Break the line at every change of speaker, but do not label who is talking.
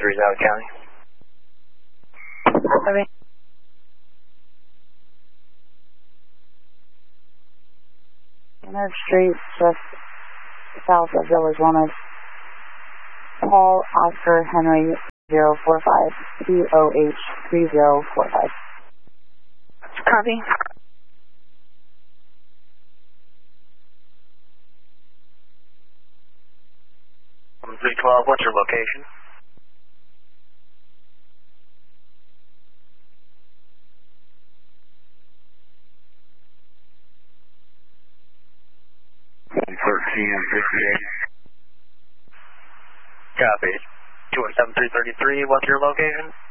South County.
Copy. North Street, just south of Village Wellness. Paul Oscar Henry 045 POH 3045.
Copy.
312, what's your location? Copy. 217-333, what's your location?